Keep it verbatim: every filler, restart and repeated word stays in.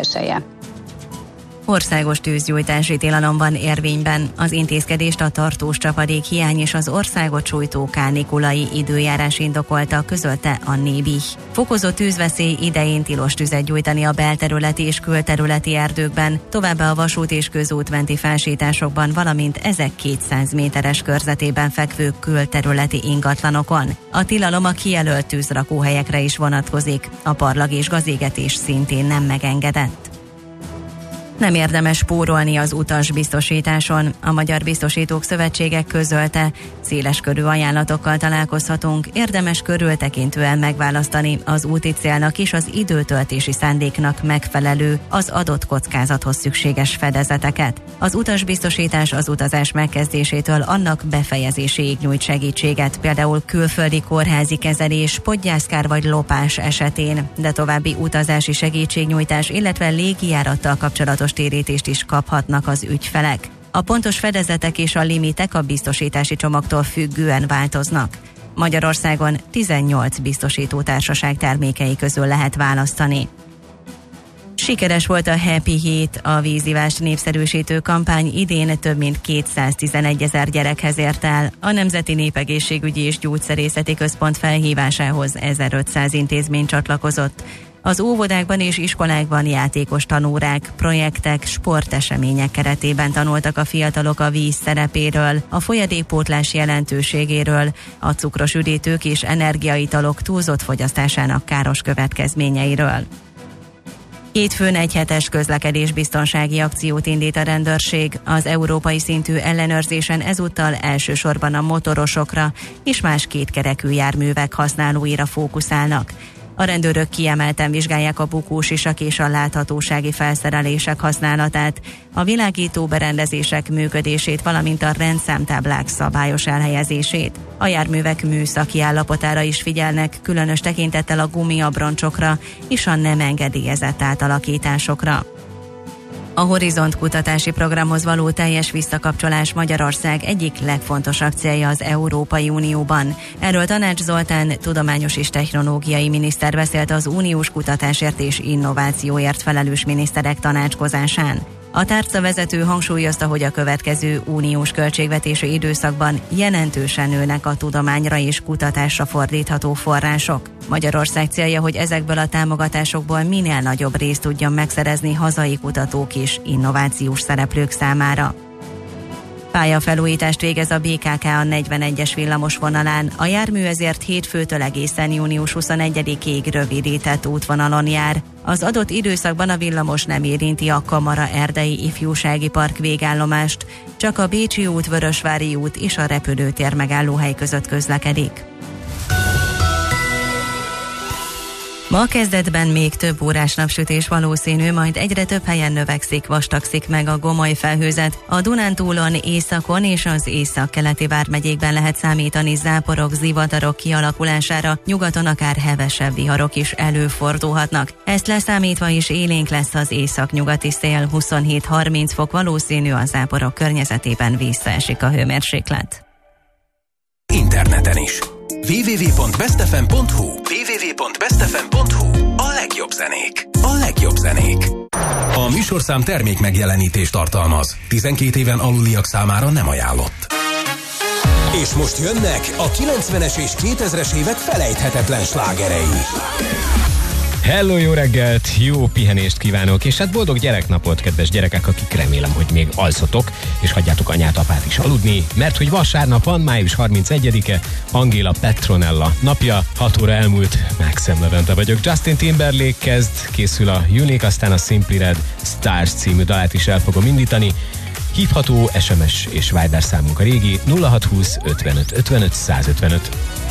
elsője. Országos tűzgyújtási tilalom van érvényben. Az intézkedést a tartós csapadék hiány és az országot sújtó kánikulai időjárás indokolta, közölte a Nébi. Fokozott tűzveszély idején tilos tüzet gyújtani a belterületi és külterületi erdőkben, továbbá a vasút és közútmenti felsétásokban, valamint ezek kétszáz méteres körzetében fekvő külterületi ingatlanokon. A tilalom a kijelölt tűzrakóhelyekre is vonatkozik, a parlag és gazégetés szintén nem megengedett. Nem érdemes spórolni az utasbiztosításon. A Magyar Biztosítók Szövetsége közölte, széleskörű ajánlatokkal találkozhatunk, érdemes körültekintően megválasztani az úti célnak és az időtöltési szándéknak megfelelő, az adott kockázathoz szükséges fedezeteket. Az utasbiztosítás az utazás megkezdésétől annak befejezéséig nyújt segítséget, például külföldi kórházi kezelés, podgyászkár vagy lopás esetén, de további utazási segítségnyújtás, illetve légijárattal kapcsolatos térítést is kaphatnak az ügyfelek. A pontos fedezetek és a limitek a biztosítási csomagtól függően változnak. Magyarországon tizennyolc biztosítótársaság termékei közül lehet választani. Sikeres volt a Happy Hét, a vízivást népszerűsítő kampány idén több mint kétszáztizenegy ezer gyerekhez ért el. A Nemzeti Népegészségügyi és Gyógyszerészeti Központ felhívásához ezerötszáz intézmény csatlakozott. Az óvodákban és iskolákban játékos tanórák, projektek, sportesemények keretében tanultak a fiatalok a víz szerepéről, a folyadékpótlás jelentőségéről, a cukros üdítők és energiaitalok túlzott fogyasztásának káros következményeiről. Hétfőn egyhetes közlekedésbiztonsági akciót indít a rendőrség. Az európai szintű ellenőrzésen ezúttal elsősorban a motorosokra és más kétkerekű járművek használóira fókuszálnak. A rendőrök kiemelten vizsgálják a bukósisak és a láthatósági felszerelések használatát, a világító berendezések működését, valamint a rendszámtáblák szabályos elhelyezését. A járművek műszaki állapotára is figyelnek, különös tekintettel a gumiabroncsokra és a nem engedélyezett átalakításokra. A Horizont kutatási programhoz való teljes visszakapcsolás Magyarország egyik legfontosabb célja az Európai Unióban. Erről Tanács Zoltán tudományos és technológiai miniszter beszélt az uniós kutatásért és innovációért felelős miniszterek tanácskozásán. A tárcavezető hangsúlyozta, hogy a következő uniós költségvetési időszakban jelentősen nőnek a tudományra és kutatásra fordítható források. Magyarország célja, hogy ezekből a támogatásokból minél nagyobb részt tudjon megszerezni hazai kutatók és innovációs szereplők számára. Pályafelújítást végez a bé ká ká a negyvenegyes villamos vonalán. A jármű ezért hétfőtől egészen június huszonegyedikéig rövidített útvonalon jár. Az adott időszakban a villamos nem érinti a Kamara Erdei Ifjúsági Park végállomást, csak a Bécsi út, Vörösvári út és a repülőtér megállóhely között közlekedik. Ma kezdetben még több órás napsütés valószínű, majd egyre több helyen növekszik, vastagszik meg a gomoly felhőzet. A Dunántúlon, északon és az észak-keleti vármegyékben lehet számítani záporok, zivatarok kialakulására, nyugaton akár hevesebb viharok is előfordulhatnak. Ezt leszámítva is élénk lesz az északnyugati szél, huszonhét-harminc fok valószínű, a záporok környezetében visszaesik a hőmérséklet. Interneten is. double-u double-u double-u pont best f m pont h u double-u double-u double-u pont best f m pont h u A legjobb zenék. A legjobb zenék. A műsorszám termék megjelenítést tartalmaz. tizenkét éven aluliak számára nem ajánlott. És most jönnek a kilencvenes és kétezres évek felejthetetlen slágerei. Hello, jó reggelt, jó pihenést kívánok, és hát boldog gyereknapot, kedves gyerekek, akik remélem, hogy még alszotok, és hagyjátok anyát, apát is aludni, mert hogy vasárnap van, május harmincegyedike, Angéla Petronella napja, hat óra elmúlt, Maxim Levente vagyok. Justin Timberlake kezd, készül a Unique, aztán a Simply Red Stars című dalát is el fogom indítani. Hívható es em es és Viber számunk a régi nulla hat húsz ötvenöt ötvenöt százötvenöt.